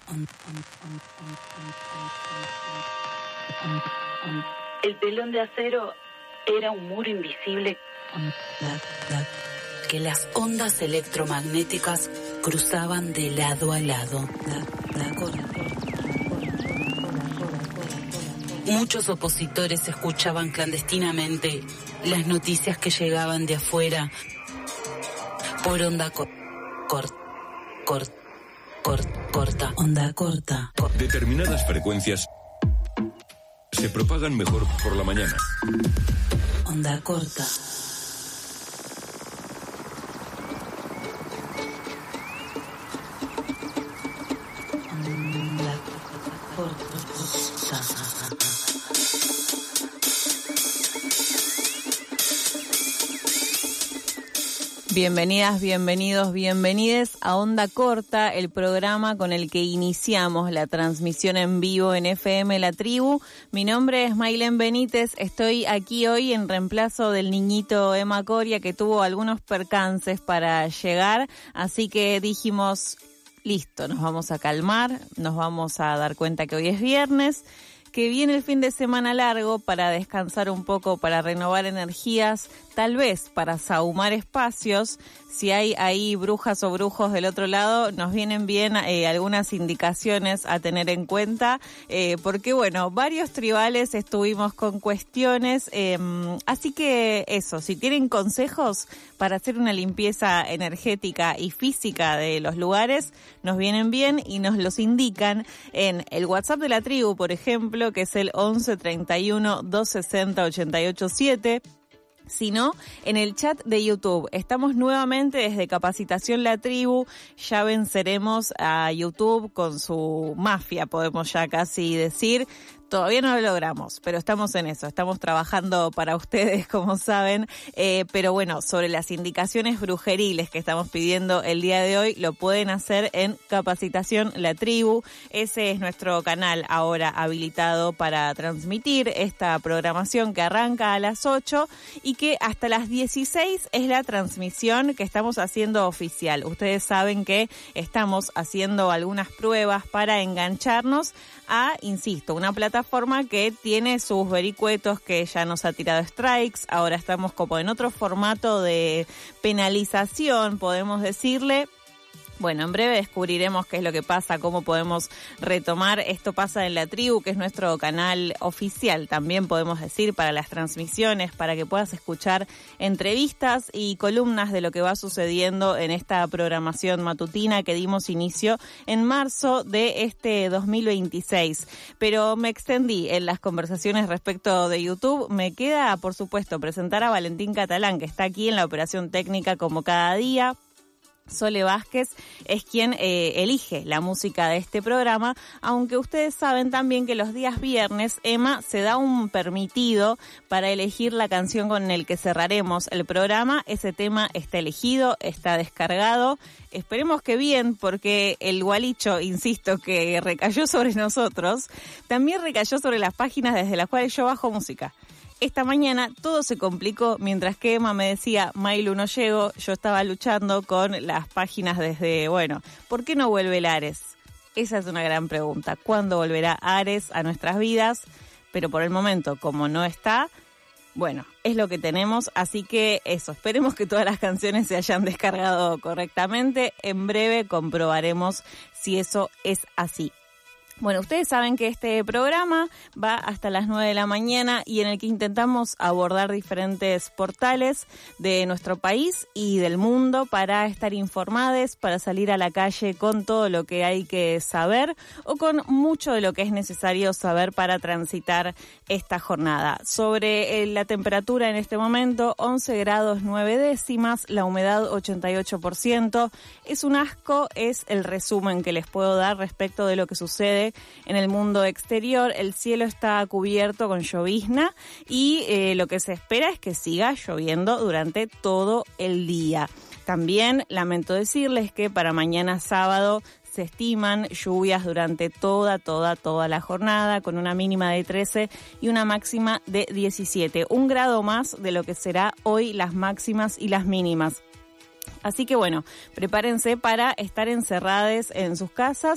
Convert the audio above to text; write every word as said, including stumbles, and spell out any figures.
El telón de acero era un muro invisible que las ondas electromagnéticas cruzaban de lado a lado. Muchos opositores escuchaban clandestinamente las noticias que llegaban de afuera por onda corta, cort, cort, cort, corta, onda corta. Determinadas frecuencias se propagan mejor por la mañana. Onda corta. Bienvenidas, bienvenidos, bienvenides a Onda Corta, el programa con el que iniciamos la transmisión en vivo en F M La Tribu. Mi nombre es Maylen Benítez, estoy aquí hoy en reemplazo del niñito Emma Coria, que tuvo algunos percances para llegar, así que dijimos, listo, nos vamos a calmar, nos vamos a dar cuenta que hoy es viernes, que viene el fin de semana largo para descansar un poco, para renovar energías, tal vez para sahumar espacios. Si hay ahí brujas o brujos del otro lado, nos vienen bien eh, algunas indicaciones a tener en cuenta, eh, porque bueno, varios tribales estuvimos con cuestiones, eh, así que eso, si tienen consejos para hacer una limpieza energética y física de los lugares, nos vienen bien y nos los indican en el WhatsApp de la tribu, por ejemplo, que es el once treinta y uno, doscientos sesenta, ochenta y ocho siete. Sino en el chat de YouTube. Estamos nuevamente desde Capacitación La Tribu, ya venceremos a YouTube con su mafia, podemos ya casi decir. Todavía no lo logramos, pero estamos en eso, estamos trabajando para ustedes, como saben, eh, pero bueno, sobre las indicaciones brujeriles que estamos pidiendo el día de hoy, lo pueden hacer en Capacitación La Tribu. Ese es nuestro canal ahora habilitado para transmitir esta programación que arranca a las ocho y que hasta las dieciséis es la transmisión que estamos haciendo oficial. Ustedes saben que estamos haciendo algunas pruebas para engancharnos a, insisto, una plataforma que tiene sus vericuetos, que ya nos ha tirado strikes. Ahora estamos como en otro formato de penalización, podemos decirle. Bueno, en breve descubriremos qué es lo que pasa, cómo podemos retomar. Esto pasa en La Tribu, que es nuestro canal oficial, también podemos decir, para las transmisiones, para que puedas escuchar entrevistas y columnas de lo que va sucediendo en esta programación matutina que dimos inicio en marzo de este dos mil veintiséis. Pero me extendí en las conversaciones respecto de YouTube. Me queda, por supuesto, presentar a Valentín Catalán, que está aquí en la operación técnica como cada día. Sole Vázquez es quien eh, elige la música de este programa, aunque ustedes saben también que los días viernes Emma se da un permitido para elegir la canción con el que cerraremos el programa. Ese tema está elegido, está descargado, esperemos que bien, porque el gualicho, insisto, que recayó sobre nosotros, también recayó sobre las páginas desde las cuales yo bajo música. Esta mañana todo se complicó mientras que Emma me decía, Mailu, no llego, yo estaba luchando con las páginas desde, bueno, ¿por qué no vuelve el Ares? Esa es una gran pregunta. ¿Cuándo volverá Ares a nuestras vidas? Pero por el momento, como no está, bueno, es lo que tenemos, así que eso, esperemos que todas las canciones se hayan descargado correctamente. En breve comprobaremos si eso es así. Bueno, ustedes saben que este programa va hasta las nueve de la mañana y en el que intentamos abordar diferentes portales de nuestro país y del mundo para estar informados, para salir a la calle con todo lo que hay que saber o con mucho de lo que es necesario saber para transitar esta jornada. Sobre la temperatura en este momento, once grados nueve décimas, la humedad ochenta y ocho por ciento. Es un asco, es el resumen que les puedo dar respecto de lo que sucede en el mundo exterior. El cielo está cubierto con llovizna y eh, lo que se espera es que siga lloviendo durante todo el día. También lamento decirles que para mañana sábado se estiman lluvias durante toda, toda, toda la jornada, con una mínima de trece y una máxima de diecisiete. Un grado más de lo que será hoy las máximas y las mínimas. Así que bueno, prepárense para estar encerrados en sus casas